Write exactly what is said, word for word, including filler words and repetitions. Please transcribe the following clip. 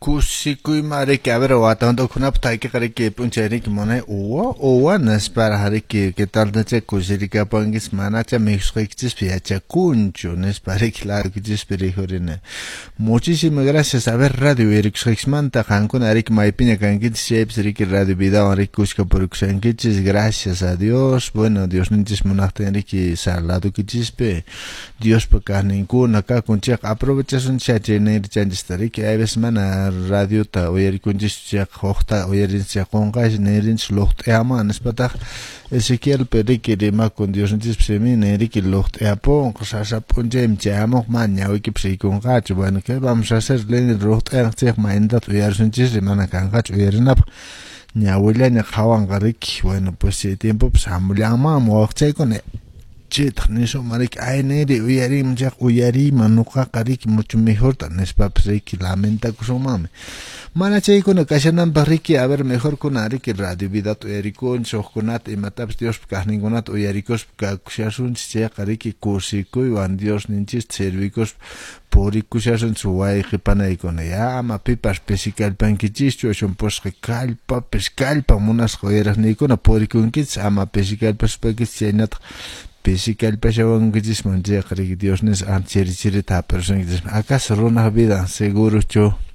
Kusikui mariki, a ver, o atando kuna ptai que kare que puncheri que mone uwa uwa nespara hari que que tarde che kusirika pangis mana cha mexo que chispia kuncho nespara que la que chispiri horine. Muchísimas gracias a ver Radio Eric Sexmanta Cancún Eric Maipina Cancún Shapes Eric Radio Vida Eric Cusca Producción Kichis gracias a Dios. Bueno, Dios nintis monarte Eric salado que chispe. Dios para ningún acá con check aprovechas un chat en el chanchistari que hay veces mana radio ta oyer con check hochta oyerin se congas nerin slucht ema nespata Ezequiel Perique de ma con Dios nintis psemin Eric lucht eapon cosasa ponjem chamo maña hoy que psi con gacho bueno que vamos a hacer len lucht er check mainda oyar nintis de mana kan gacho oyerin ap ñahuila ña jawan garik bueno pues si tiempo pues amulama mo con Chit, niso marik aineri uyari mjak uyari manuka karik mucho mejor tan espapseki lamenta kusumame. Mana chay kuna kashanan bariki a ver mejor kuna ariki radio vida tu erikon sohkunat imataps Dios pkah ningunat uyarikos pka kushasun chay kariki kursiko iwan Dios ninchis servikos pori kushasun suwai khipana ikone ya ama pipas pesikal pankichis chushun pos kalpa peskalpa munas khoyeras nikuna pori kunkits ama pesikal perspekis chaynat Pesical peshawan gis monje khari Dios nes an chiri chiri ta person gis akas rona vida seguro cho